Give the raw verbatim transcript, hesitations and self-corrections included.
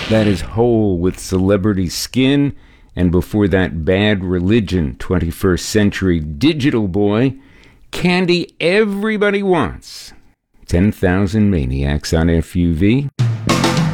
That is Hole with Celebrity Skin. And before that, Bad Religion, twenty-first Century Digital Boy. Candy Everybody Wants. ten thousand Maniacs on F U V.